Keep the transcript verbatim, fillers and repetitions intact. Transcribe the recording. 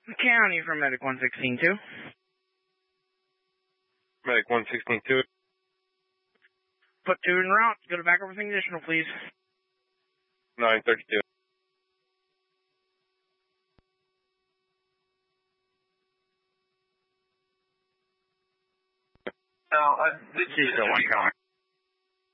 County from Medic one sixteen two. Medic one sixteen two. Put two en route. Go to back over conditional, please. nine thirty-two. No, I, this She's still one coming.